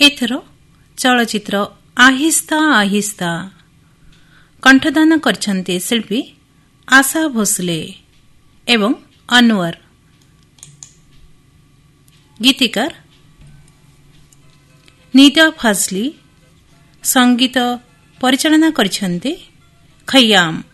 ଏଥର ଚଳଚ୍ଚିତ୍ର আহিସ୍ତା আহিସ୍ତା କଣ୍ଠଦାନ କରିଛନ୍ତି ଶିଳ୍ପୀ ଆଶା ଭୋସଲେ ଏବଂ ଅନୱର। ଗୀତିକାର ନିଦା ଫାଜଲି। ସଙ୍ଗୀତ ପରିଚାଳନା କରିଛନ୍ତି ଖୟାମ।